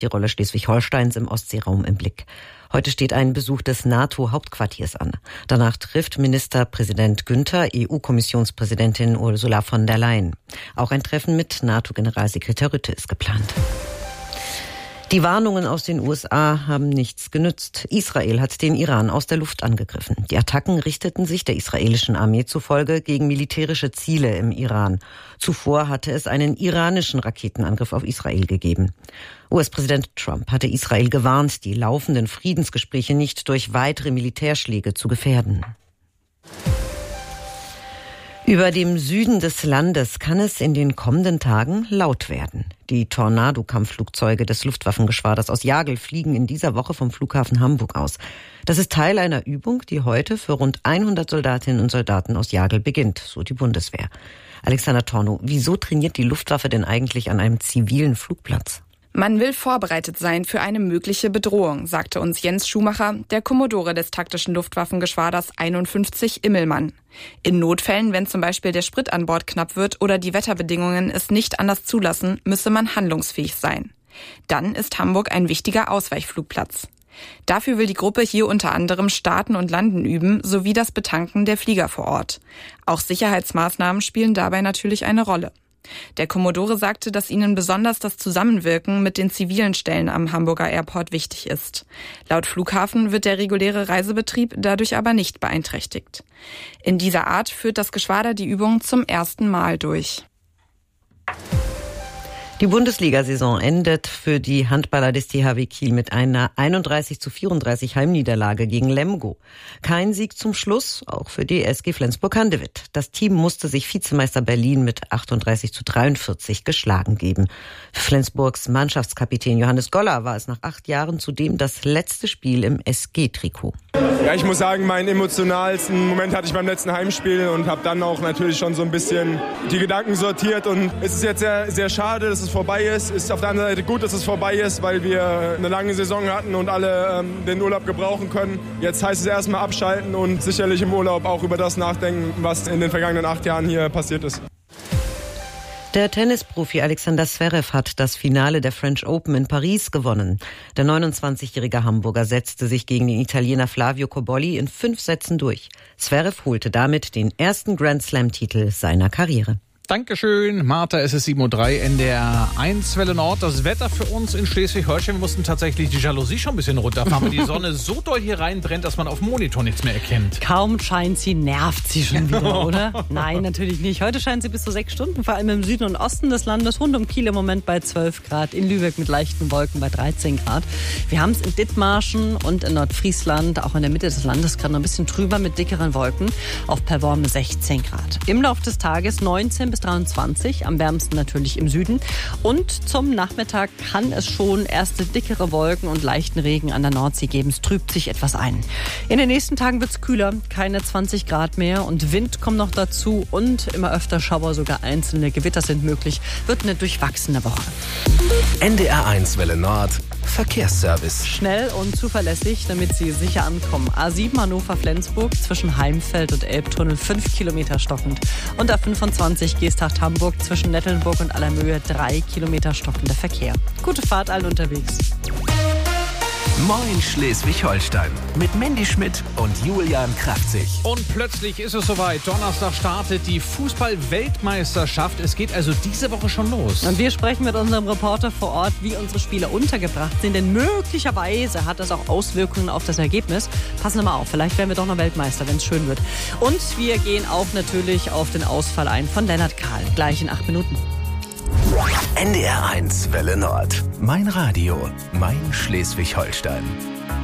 Die Rolle Schleswig-Holsteins im Ostseeraum im Blick. Heute steht ein Besuch des NATO-Hauptquartiers an. Danach trifft Ministerpräsident Günther EU-Kommissionspräsidentin Ursula von der Leyen. Auch ein Treffen mit NATO-Generalsekretär Rutte ist geplant. Die Warnungen aus den USA haben nichts genützt. Israel hat den Iran aus der Luft angegriffen. Die Attacken richteten sich der israelischen Armee zufolge gegen militärische Ziele im Iran. Zuvor hatte es einen iranischen Raketenangriff auf Israel gegeben. US-Präsident Trump hatte Israel gewarnt, die laufenden Friedensgespräche nicht durch weitere Militärschläge zu gefährden. Über dem Süden des Landes kann es in den kommenden Tagen laut werden. Die Tornado-Kampfflugzeuge des Luftwaffengeschwaders aus Jagel fliegen in dieser Woche vom Flughafen Hamburg aus. Das ist Teil einer Übung, die heute für rund 100 Soldatinnen und Soldaten aus Jagel beginnt, so die Bundeswehr. Alexander Tornow, wieso trainiert die Luftwaffe denn eigentlich an einem zivilen Flugplatz? Man will vorbereitet sein für eine mögliche Bedrohung, sagte uns Jens Schumacher, der Kommodore des taktischen Luftwaffengeschwaders 51 Immelmann. In Notfällen, wenn zum Beispiel der Sprit an Bord knapp wird oder die Wetterbedingungen es nicht anders zulassen, müsse man handlungsfähig sein. Dann ist Hamburg ein wichtiger Ausweichflugplatz. Dafür will die Gruppe hier unter anderem Starten und Landen üben, sowie das Betanken der Flieger vor Ort. Auch Sicherheitsmaßnahmen spielen dabei natürlich eine Rolle. Der Kommodore sagte, dass ihnen besonders das Zusammenwirken mit den zivilen Stellen am Hamburger Airport wichtig ist. Laut Flughafen wird der reguläre Reisebetrieb dadurch aber nicht beeinträchtigt. In dieser Art führt das Geschwader die Übung zum ersten Mal durch. Die Bundesliga-Saison endet für die Handballer des THW Kiel mit einer 31:34 Heimniederlage gegen Lemgo. Kein Sieg zum Schluss, auch für die SG Flensburg-Handewitt. Das Team musste sich Vizemeister Berlin mit 38:43 geschlagen geben. Für Flensburgs Mannschaftskapitän Johannes Goller war es nach 8 Jahren zudem das letzte Spiel im SG-Trikot. Ja, ich muss sagen, meinen emotionalsten Moment hatte ich beim letzten Heimspiel und habe dann auch natürlich schon so ein bisschen die Gedanken sortiert. Und es ist jetzt sehr, sehr schade, dass es vorbei ist. Ist auf der anderen Seite gut, dass es vorbei ist, weil wir eine lange Saison hatten und alle den Urlaub gebrauchen können. Jetzt heißt es erstmal abschalten und sicherlich im Urlaub auch über das nachdenken, was in den vergangenen 8 Jahren hier passiert ist. Der Tennisprofi Alexander Zverev hat das Finale der French Open in Paris gewonnen. Der 29-jährige Hamburger setzte sich gegen den Italiener Flavio Cobolli in 5 Sätzen durch. Zverev holte damit den ersten Grand-Slam-Titel seiner Karriere. Dankeschön, Martha, es ist 7:03 Uhr, NDR 1 Welle Nord. Das Wetter für uns in Schleswig-Holstein, wir mussten tatsächlich die Jalousie schon ein bisschen runterfahren, weil die Sonne so doll hier reinbrennt, dass man auf dem Monitor nichts mehr erkennt. Kaum scheint sie, nervt sie schon wieder, oder? Nein, natürlich nicht. Heute scheint sie bis zu 6 Stunden, vor allem im Süden und Osten des Landes, rund um Kiel im Moment bei 12 Grad, in Lübeck mit leichten Wolken bei 13 Grad. Wir haben es in Dithmarschen und in Nordfriesland, auch in der Mitte des Landes, gerade noch ein bisschen trüber mit dickeren Wolken, auf Perworm 16 Grad. Im Laufe des Tages 19 bis 23, am wärmsten natürlich im Süden. Und zum Nachmittag kann es schon erste dickere Wolken und leichten Regen an der Nordsee geben. Es trübt sich etwas ein. In den nächsten Tagen wird es kühler, keine 20 Grad mehr und Wind kommt noch dazu und immer öfter Schauer, sogar einzelne Gewitter sind möglich. Wird eine durchwachsene Woche. NDR 1 Welle Nord, Verkehrsservice. Schnell und zuverlässig, damit Sie sicher ankommen. A7 Hannover-Flensburg zwischen Heimfeld und Elbtunnel 5 Kilometer stockend. Und A25 Geesthacht-Hamburg zwischen Nettelnburg und Allermöhe 3 Kilometer stockender Verkehr. Gute Fahrt allen unterwegs. Moin Schleswig-Holstein mit Mandy Schmidt und Julian Kraftzig. Und plötzlich ist es soweit. Donnerstag startet die Fußball-Weltmeisterschaft. Es geht also diese Woche schon los. Und wir sprechen mit unserem Reporter vor Ort, wie unsere Spieler untergebracht sind. Denn möglicherweise hat das auch Auswirkungen auf das Ergebnis. Passen wir mal auf, vielleicht werden wir doch noch Weltmeister, wenn es schön wird. Und wir gehen auch natürlich auf den Ausfall ein von Lennart Kahl. Gleich in 8 Minuten. NDR 1 Welle Nord. Mein Radio, mein Schleswig-Holstein.